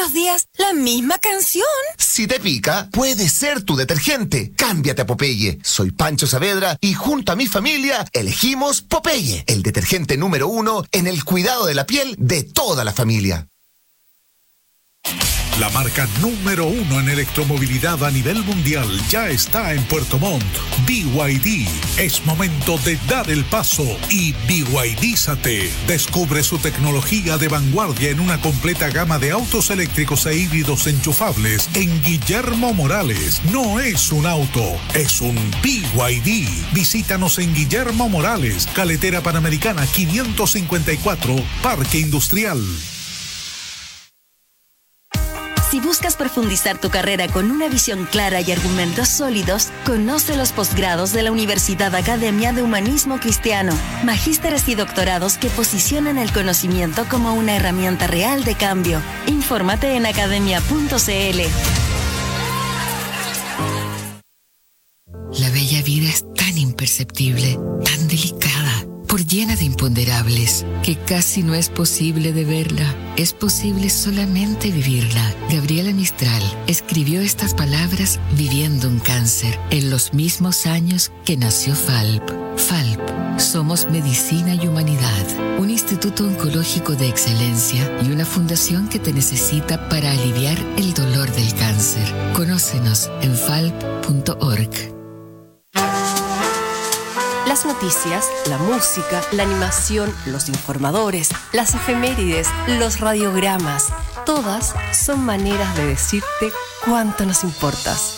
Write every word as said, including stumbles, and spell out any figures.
los días la misma canción. Si te pica, puede ser tu detergente. Cámbiate a Popeye. Soy Pancho Saavedra y junto a mi familia elegimos Popeye, el detergente número uno en el cuidado de la piel de toda la familia. La marca número uno en electromovilidad a nivel mundial ya está en Puerto Montt. B Y D. Es momento de dar el paso y B Y D-zate. Descubre su tecnología de vanguardia en una completa gama de autos eléctricos e híbridos enchufables en Guillermo Morales. No es un auto, es un B Y D. Visítanos en Guillermo Morales, Carretera Panamericana quinientos cincuenta y cuatro, Parque Industrial. Si buscas profundizar tu carrera con una visión clara y argumentos sólidos, conoce los posgrados de la Universidad Academia de Humanismo Cristiano, magísteres y doctorados que posicionan el conocimiento como una herramienta real de cambio. Infórmate en academia punto c l. La bella vida es tan imperceptible, tan delicada, por llena de imponderables, que casi no es posible de verla. Es posible solamente vivirla. Gabriela Mistral escribió estas palabras viviendo un cáncer en los mismos años que nació F A L P. F A L P, somos medicina y humanidad, un instituto oncológico de excelencia y una fundación que te necesita para aliviar el dolor del cáncer. Conócenos en falp punto org. Las noticias, la música, la animación, los informadores, las efemérides, los radiogramas, todas son maneras de decirte cuánto nos importas.